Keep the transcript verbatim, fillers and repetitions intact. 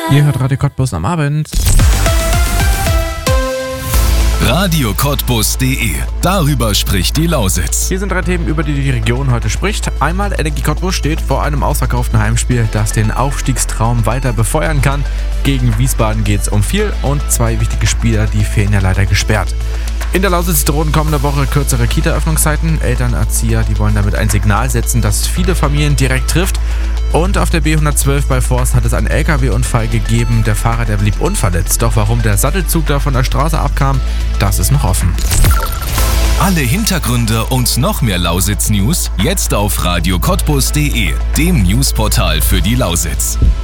Ihr hört Radio Cottbus am Abend. Radio Cottbus punkt de. Darüber spricht die Lausitz. Hier sind drei Themen, über die die Region heute spricht. Einmal, Energie Cottbus steht vor einem ausverkauften Heimspiel, das den Aufstiegstraum weiter befeuern kann. Gegen Wiesbaden geht es um viel und zwei wichtige Spieler, die fehlen ja leider gesperrt. In der Lausitz drohen kommende Woche kürzere Kita-Öffnungszeiten. Eltern, Erzieher, die wollen damit ein Signal setzen, das viele Familien direkt trifft. Und auf der B hundertzwölf bei Forst hat es einen L K W-Unfall gegeben. Der Fahrer, der blieb unverletzt. Doch warum der Sattelzug da von der Straße abkam, das ist noch offen. Alle Hintergründe und noch mehr Lausitz-News jetzt auf Radio Cottbus punkt de, dem Newsportal für die Lausitz.